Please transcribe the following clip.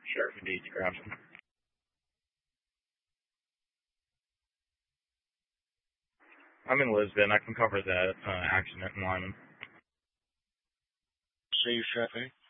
Sheriff indeed, Grafton. I'm in Lisbon. I can cover that accident in Lyman. See you, Sheriff.